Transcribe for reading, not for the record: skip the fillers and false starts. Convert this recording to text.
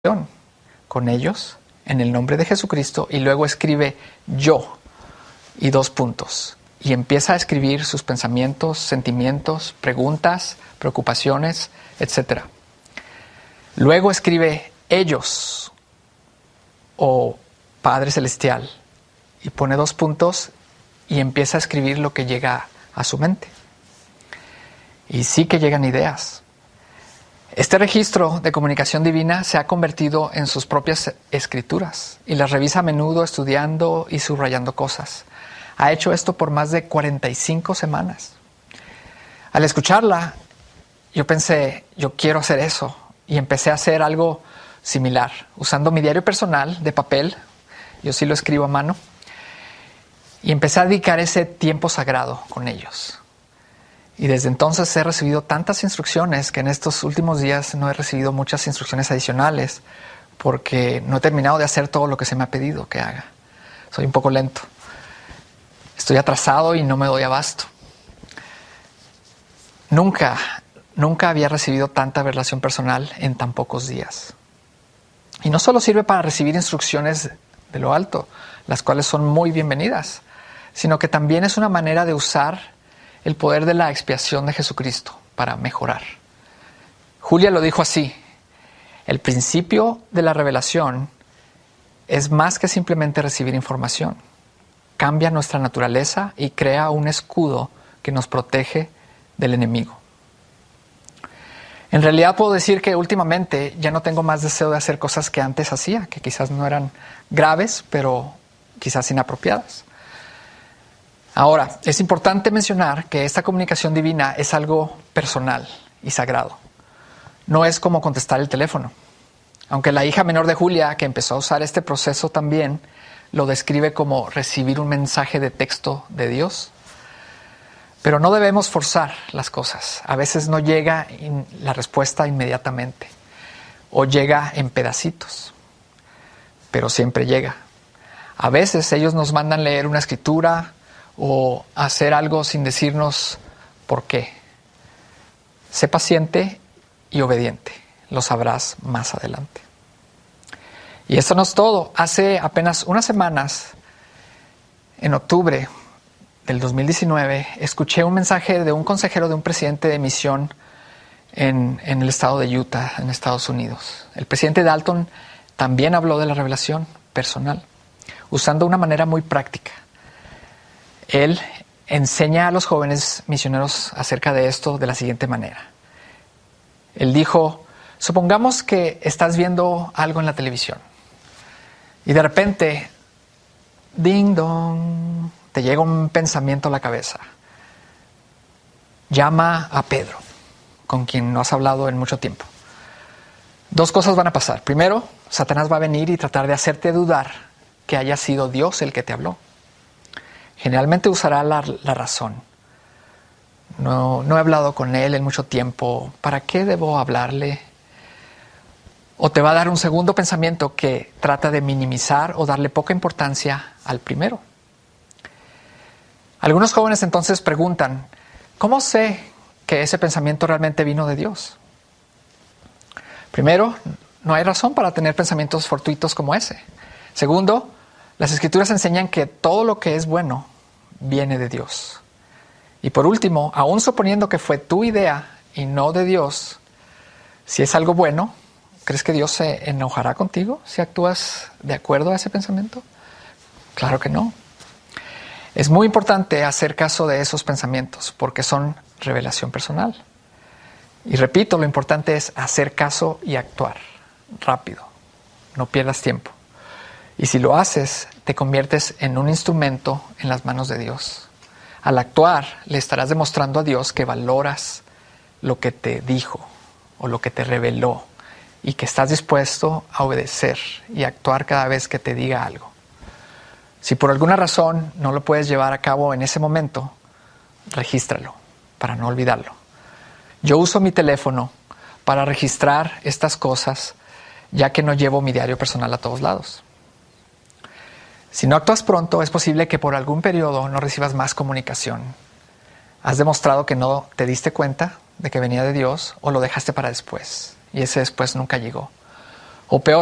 con ellos en el nombre de Jesucristo y luego escribe yo y 2 puntos. Y empieza a escribir sus pensamientos, sentimientos, preguntas, preocupaciones, etc. Luego escribe ellos o Padre Celestial y pone 2 puntos y empieza a escribir lo que llega a su mente. Y sí que llegan ideas. Este registro de comunicación divina se ha convertido en sus propias escrituras y las revisa a menudo estudiando y subrayando cosas. Ha hecho esto por más de 45 semanas. Al escucharla, yo pensé, yo quiero hacer eso, y empecé a hacer algo similar, usando mi diario personal de papel, yo sí lo escribo a mano, y empecé a dedicar ese tiempo sagrado con ellos. Y desde entonces he recibido tantas instrucciones que en estos últimos días no he recibido muchas instrucciones adicionales porque no he terminado de hacer todo lo que se me ha pedido que haga. Soy un poco lento. Estoy atrasado y no me doy abasto. Nunca había recibido tanta revelación personal en tan pocos días. Y no solo sirve para recibir instrucciones de lo alto, las cuales son muy bienvenidas, sino que también es una manera de usar el poder de la expiación de Jesucristo para mejorar. Julia lo dijo así: el principio de la revelación es más que simplemente recibir información. Cambia nuestra naturaleza y crea un escudo que nos protege del enemigo. En realidad puedo decir que últimamente ya no tengo más deseo de hacer cosas que antes hacía, que quizás no eran graves, pero quizás inapropiadas. Ahora, es importante mencionar que esta comunicación divina es algo personal y sagrado. No es como contestar el teléfono. Aunque la hija menor de Julia, que empezó a usar este proceso también, lo describe como recibir un mensaje de texto de Dios. Pero no debemos forzar las cosas. A veces no llega la respuesta inmediatamente o llega en pedacitos, pero siempre llega. A veces ellos nos mandan leer una escritura o hacer algo sin decirnos por qué. Sé paciente y obediente. Lo sabrás más adelante. Y esto no es todo. Hace apenas unas semanas, en octubre del 2019, escuché un mensaje de un consejero de un presidente de misión en el estado de Utah, en Estados Unidos. El presidente Dalton también habló de la revelación personal, usando una manera muy práctica. Él enseña a los jóvenes misioneros acerca de esto de la siguiente manera. Él dijo: supongamos que estás viendo algo en la televisión y de repente, ding dong, te llega un pensamiento a la cabeza. Llama a Pedro, con quien no has hablado en mucho tiempo. 2 cosas van a pasar. Primero, Satanás va a venir y tratar de hacerte dudar que haya sido Dios el que te habló. Generalmente usará la razón. No he hablado con él en mucho tiempo. ¿Para qué debo hablarle? O te va a dar un segundo pensamiento que trata de minimizar o darle poca importancia al primero. Algunos jóvenes entonces preguntan: ¿cómo sé que ese pensamiento realmente vino de Dios? Primero, no hay razón para tener pensamientos fortuitos como ese. Segundo, las Escrituras enseñan que todo lo que es bueno viene de Dios. Y por último, aún suponiendo que fue tu idea y no de Dios, si es algo bueno, ¿crees que Dios se enojará contigo si actúas de acuerdo a ese pensamiento? Claro que no. Es muy importante hacer caso de esos pensamientos porque son revelación personal. Y repito, lo importante es hacer caso y actuar rápido. No pierdas tiempo. Y si lo haces, te conviertes en un instrumento en las manos de Dios. Al actuar, le estarás demostrando a Dios que valoras lo que te dijo o lo que te reveló y que estás dispuesto a obedecer y actuar cada vez que te diga algo. Si por alguna razón no lo puedes llevar a cabo en ese momento, regístralo para no olvidarlo. Yo uso mi teléfono para registrar estas cosas, ya que no llevo mi diario personal a todos lados. Si no actúas pronto, es posible que por algún periodo no recibas más comunicación. Has demostrado que no te diste cuenta de que venía de Dios o lo dejaste para después, y ese después nunca llegó. O peor,